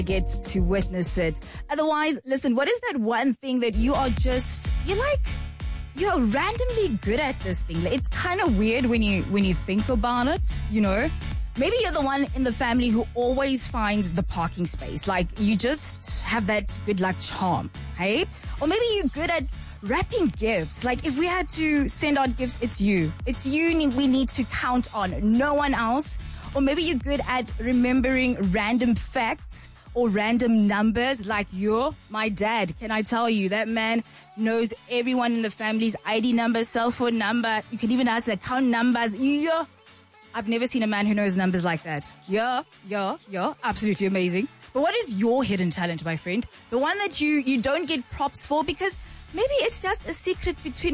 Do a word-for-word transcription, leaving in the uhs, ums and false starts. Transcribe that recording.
get to witness it. Otherwise, listen, what is that one thing that you are just, you're like, you're randomly good at this thing? It's kind of weird when you, when you think about it, you know? Maybe you're the one in the family who always finds the parking space. Like, you just have that good luck charm, hey? Or maybe you're good at wrapping gifts. Like, if we had to send out gifts, it's you. It's you we need to count on, no one else. Or maybe you're good at remembering random facts or random numbers. Like, you're my dad. Can I tell you, that man knows everyone in the family's I D number, cell phone number. You can even ask the account numbers. Yeah. I've never seen a man who knows numbers like that. Yeah, yeah, yeah. Absolutely amazing. But what is your hidden talent, my friend? The one that you, you don't get props for because maybe it's just a secret between